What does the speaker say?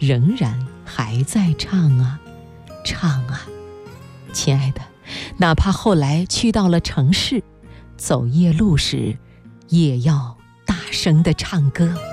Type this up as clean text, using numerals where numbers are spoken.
仍然还在唱啊，唱啊。亲爱的，哪怕后来去到了城市，走夜路时，也要大声地唱歌。